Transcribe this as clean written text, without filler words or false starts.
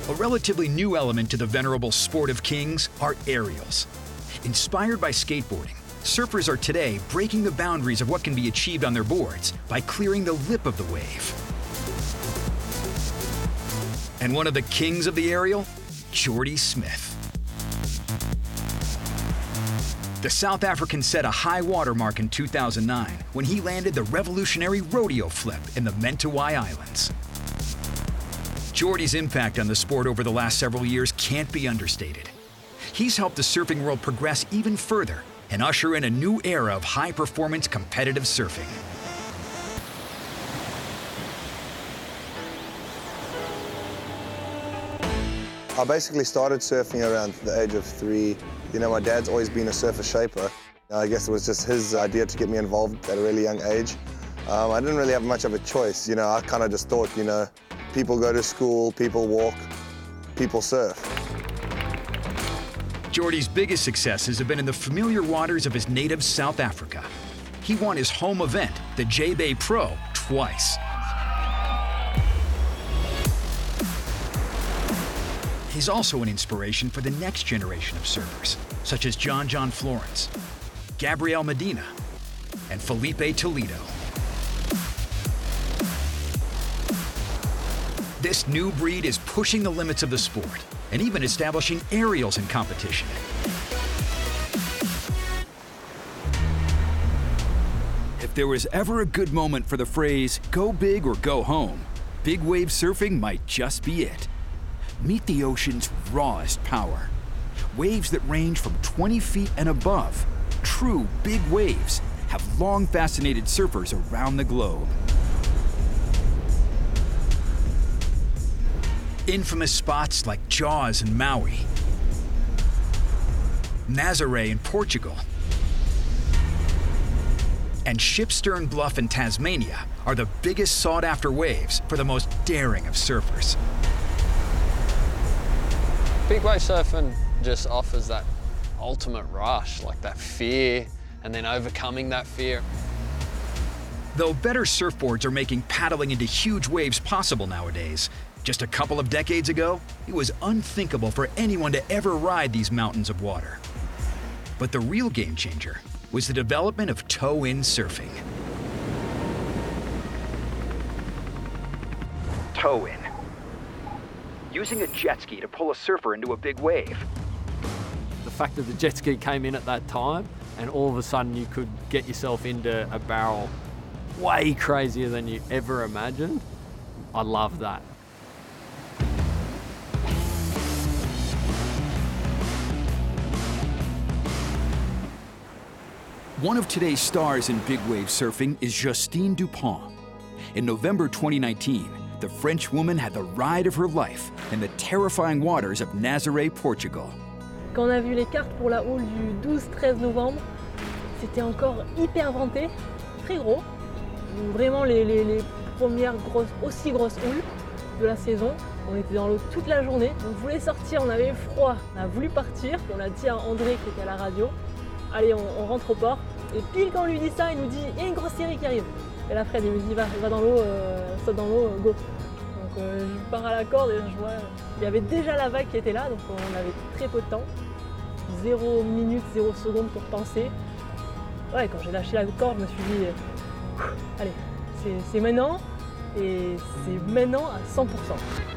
A relatively new element to the venerable sport of kings are aerials. Inspired by skateboarding, surfers are today breaking the boundaries of what can be achieved on their boards by clearing the lip of the wave. And one of the kings of the aerial? Jordy Smith. The South African set a high water mark in 2009 when he landed the revolutionary rodeo flip in the Mentawai Islands. Jordy's impact on the sport over the last several years can't be understated. He's helped the surfing world progress even further and usher in a new era of high-performance competitive surfing. I basically started surfing around the age of 3. You know, my dad's always been a surfer shaper. I guess it was just his idea to get me involved at a really young age. I didn't really have much of a choice, you know, I kind of just thought, you know, people go to school, people walk, people surf. Jordy's biggest successes have been in the familiar waters of his native South Africa. He won his home event, the J-Bay Pro, twice. He's also an inspiration for the next generation of surfers, such as John Florence, Gabriel Medina, and Felipe Toledo. This new breed is pushing the limits of the sport and even establishing aerials in competition. If there was ever a good moment for the phrase, go big or go home, big wave surfing might just be it. Meet the ocean's rawest power. Waves that range from 20 feet and above. True big waves have long fascinated surfers around the globe. Infamous spots like Jaws in Maui, Nazaré in Portugal, and Shipstern Bluff in Tasmania are the biggest sought-after waves for the most daring of surfers. Big wave surfing just offers that ultimate rush, like that fear, and then overcoming that fear. Though better surfboards are making paddling into huge waves possible nowadays, just a couple of decades ago, it was unthinkable for anyone to ever ride these mountains of water. But the real game changer was the development of tow-in surfing. Tow-in. Using a jet ski to pull a surfer into a big wave. The fact that the jet ski came in at that time and all of a sudden you could get yourself into a barrel way crazier than you ever imagined, I love that. One of today's stars in big wave surfing is Justine Dupont. In November 2019, the French woman had the ride of her life in the terrifying waters of Nazaré, Portugal. Quand on a vu les cartes pour la houle du 12-13 novembre, c'était encore hyper venté, très gros. Vraiment les premières aussi grosses houles de la saison. On était dans l'eau toute la journée, on voulait sortir, on avait froid, on a voulu partir, puis on a dit à André qui était à la radio, allez on rentre au port. Et pile quand on lui dit ça, il nous dit il y a une grosse série qui arrive. Et là Fred il me dit va dans l'eau, saute dans l'eau, go. Donc je pars à la corde et je vois, il y avait déjà la vague qui était là, donc on avait très peu de temps. 0 minute, 0 seconde pour penser. Ouais, quand j'ai lâché la corde, je me suis dit allez, c'est maintenant et c'est maintenant à 100%.